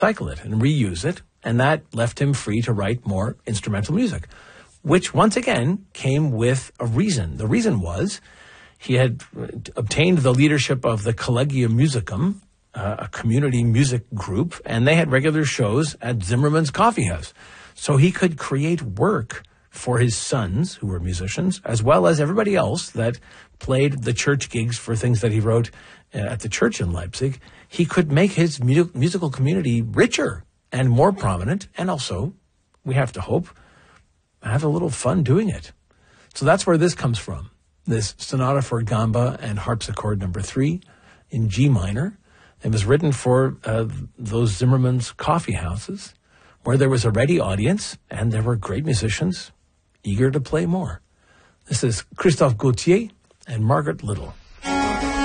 recycle it and reuse it, and that left him free to write more instrumental music, which once again came with a reason. The reason was he had obtained the leadership of the Collegium Musicum, a community music group, and they had regular shows at Zimmerman's Coffee House. So he could create work for his sons, who were musicians, as well as everybody else that played the church gigs for things that he wrote at the church in Leipzig. He could make his musical community richer and more prominent, and also, we have to hope, have a little fun doing it. So that's where this comes from, this Sonata for Gamba and Harpsichord number 3 in G minor. It was written for those Zimmerman's coffee houses where there was a ready audience and there were great musicians eager to play more. This is Christophe Gauthier and Margaret Little.